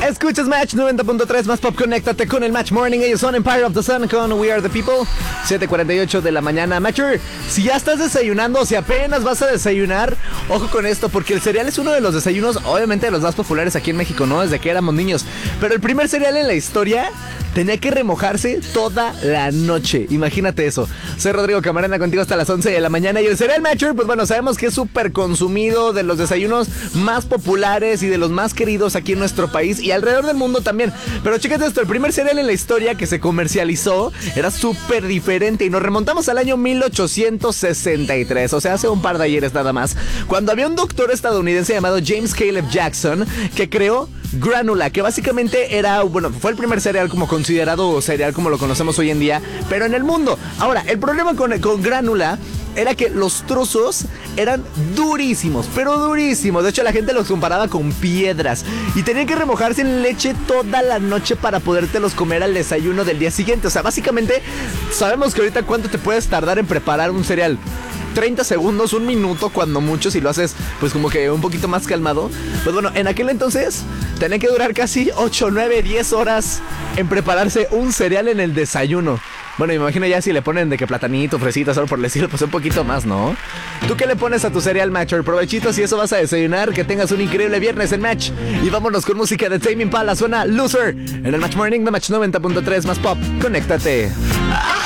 Escuchas Match 90.3 más pop, conéctate con el Match Morning. Ellos son Empire of the Sun con We Are the People. 7:48 de la mañana. Matcher, si ya estás desayunando, si apenas vas a desayunar, ojo con esto, porque el cereal es uno de los desayunos, obviamente, de los más populares aquí en México, ¿no? Desde que éramos niños. Pero el primer cereal en la historia tenía que remojarse toda la noche. Imagínate eso. Soy Rodrigo Camarena, contigo hasta las 11 de la mañana. Y el cereal Matcher, pues bueno, sabemos que es súper consumido, de los desayunos más populares y de los más queridos aquí en nuestro país y alrededor del mundo también. Pero chécate esto, el primer cereal en la historia que se comercializó era súper diferente y nos remontamos al año 1863, o sea, hace un par de ayeres nada más, cuando había un doctor estadounidense llamado James Caleb Jackson que creó Granola, que básicamente era, bueno, fue el primer cereal como considerado cereal como lo conocemos hoy en día, pero en el mundo. Ahora, el problema con Granola era que los trozos eran durísimos, pero durísimos. De hecho, la gente los comparaba con piedras y tenían que remojarse en leche toda la noche para podértelos comer al desayuno del día siguiente. O sea, básicamente, sabemos que ahorita cuánto te puedes tardar en preparar un cereal. 30 segundos, un minuto cuando mucho, si lo haces pues como que un poquito más calmado. Pues bueno, en aquel entonces tenía que durar casi 8, 9, 10 horas en prepararse un cereal en el desayuno. Bueno, me imagino ya si le ponen de que platanito, fresita, solo por decirlo, pues un poquito más, ¿no? ¿Tú qué le pones a tu cereal, Matcher? Provechitos si eso vas a desayunar, que tengas un increíble viernes en Match. Y vámonos con música de Tame Impala, suena Loser en el Match Morning de Match 90.3 más pop. Conéctate.